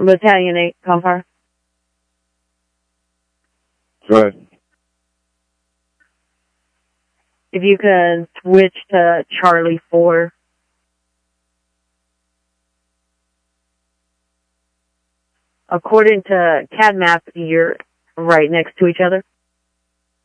Battalion 8, Gunfire. Go ahead. If you could switch to Charlie 4. According to CAD map, you're right next to each other.